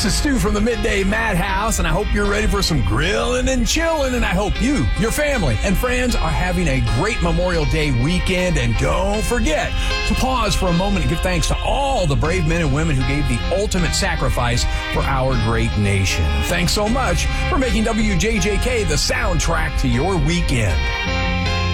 This is Stu from the Midday Madhouse, and I hope you're ready for some grilling and chilling, and I hope you, your family, and friends are having a great Memorial Day weekend, and don't forget to pause for a moment and give thanks to all the brave men and women who gave the ultimate sacrifice for our great nation. Thanks so much for making WJJK the soundtrack to your weekend.